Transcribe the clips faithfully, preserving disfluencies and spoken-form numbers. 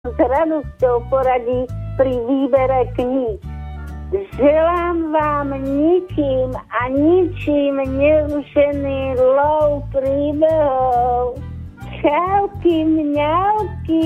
s radosťou poradí pri výbere kníh. Želám vám ničím a ničím nerušený lov príbehov. Čauky, mňauky.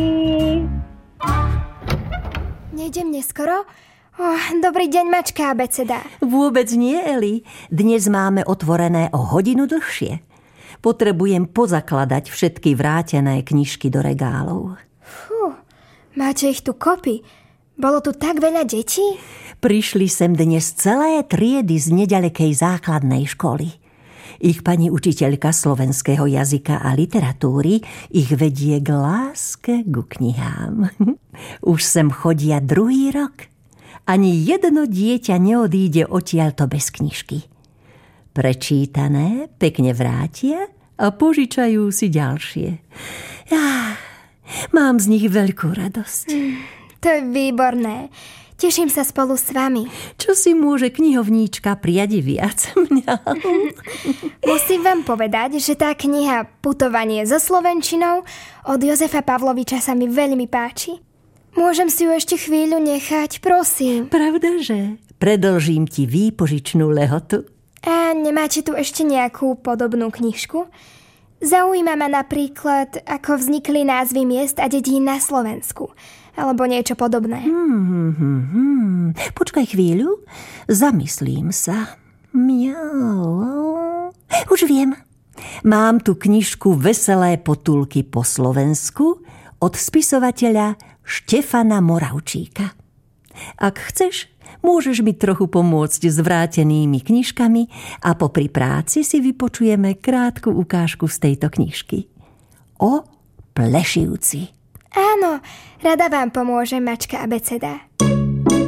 Nejdem neskoro? Oh, dobrý deň, mačka abeceda. Vôbec nie, Eli. Dnes máme otvorené o hodinu dlhšie. Potrebujem pozakladať všetky vrátené knižky do regálov. Fú, máte ich tu kopy. Bolo tu tak veľa detí? Prišli sem dnes celé triedy z neďalekej základnej školy. Ich pani učiteľka slovenského jazyka a literatúry ich vedie k láske ku knihám. Už sem chodia druhý rok. Ani jedno dieťa neodíde odtiaľto bez knižky. Prečítané pekne vrátia a požičajú si ďalšie. Ja, mám z nich veľkú radosť. Mm, to je výborné. Teším sa spolu s vami. Čo si môže knihovníčka prijať viac mňa? Musím vám povedať, že tá kniha Putovanie so slovenčinou od Jozefa Pavloviča sa mi veľmi páči. Môžem si ju ešte chvíľu nechať, prosím. Pravdaže? Predĺžím ti výpožičnú lehotu. A nemáte tu ešte nejakú podobnú knižku? Zaujíma ma napríklad, ako vznikli názvy miest a dedín na Slovensku. Alebo niečo podobné. Hmm, hmm, hmm. Počkaj chvíľu, zamyslím sa. Miau. Už viem. Mám tu knižku Veselé potulky po Slovensku od spisovateľa Štefana Moravčíka. Ak chceš, môžeš mi trochu pomôcť s vrátenými knižkami a popri práci si vypočujeme krátku ukážku z tejto knižky. O Plešivci. Áno, rada vám pomôže mačka abeceda.